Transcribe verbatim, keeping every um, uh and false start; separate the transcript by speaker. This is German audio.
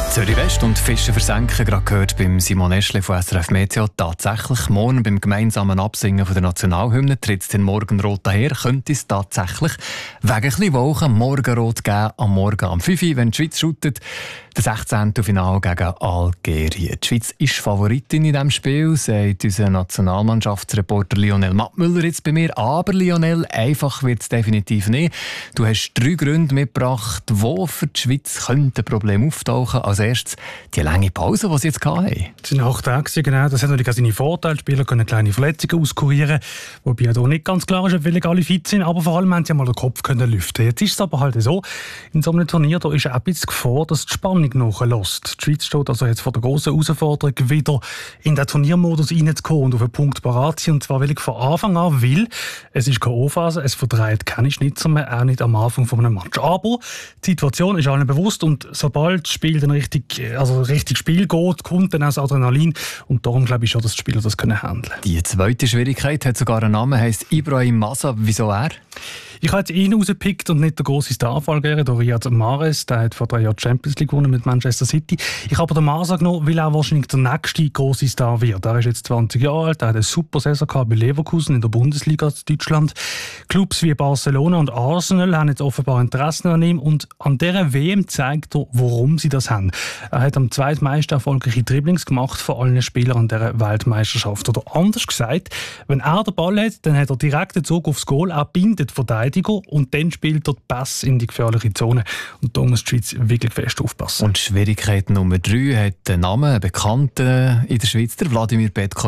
Speaker 1: Zürich West und Fischen versenken, gerade gehört beim Simon Eschle von S R F Meteo. Tatsächlich, morgen beim gemeinsamen Absingen von der Nationalhymne tritt es den Morgenrot daher, könnte es tatsächlich wegen ein bisschen Wolken Morgenrot geben am Morgen am fünf Uhr, wenn die Schweiz shootet. Das sechzehnte Finale gegen Algerien. Die Schweiz ist Favoritin in diesem Spiel, sagt unser Nationalmannschaftsreporter Lionel Mattmüller jetzt bei mir. Aber Lionel, einfach wird es definitiv nicht. Du hast drei Gründe mitgebracht, wo für die Schweiz könnte ein Problem auftauchen. Als erstes die lange Pause, die sie jetzt hatten.
Speaker 2: Es sind acht Tage, genau. Das hat natürlich auch seine Vorteile. Die Spieler können kleine Verletzungen auskurieren, wobei ja nicht ganz klar ist, ob wirklich alle fit sind. Aber vor allem haben sie mal den Kopf können lüften. Jetzt ist es aber halt so, in so einem Turnier da ist auch ein bisschen Gefahr, dass die Spannung nachlässt. Die Schweiz steht also jetzt vor der grossen Herausforderung, wieder in den Turniermodus reinzukommen und auf einen Punkt parat sein. Und zwar will ich von Anfang an, weil es ist K O-Phase, es verdreht keine Schnitzer mehr, auch nicht am Anfang von einem Match. Aber die Situation ist allen bewusst und sobald das Spiel dann richtig, also richtig Spiel geht, kommt dann auch das Adrenalin und darum glaube ich schon, dass die Spieler das können handeln.
Speaker 1: Die zweite Schwierigkeit hat sogar einen Namen, heisst Ibrahim Massa. Wieso er?
Speaker 2: Ich habe jetzt ihn rausgepickt und nicht der grosse Star-Falgere, der Riyad Mahrez, der hat vor drei Jahren die Champions League gewonnen mit Manchester City. Ich habe aber den Massa genommen, weil er wahrscheinlich der nächste grosse Star wird. Er ist jetzt zwanzig Jahre alt, er hat eine super Saison gehabt bei Leverkusen in der Bundesliga in Deutschland. Clubs wie Barcelona und Arsenal haben jetzt offenbar Interesse an ihm und an dieser W M zeigt er, warum sie das haben. Er hat am zweitmeisten erfolgreiche Dribblings gemacht von allen Spielern an dieser Weltmeisterschaft. Oder anders gesagt, wenn er den Ball hat, dann hat er direkt den Zug aufs Goal, er bindet Verteidiger und dann spielt er den Pass in die gefährliche Zone. Und da muss die Schweiz wirklich fest aufpassen.
Speaker 1: Und Schwierigkeit Nummer drei hat einen Namen, einen Bekannten in der Schweiz, der Wladimir Petkovic.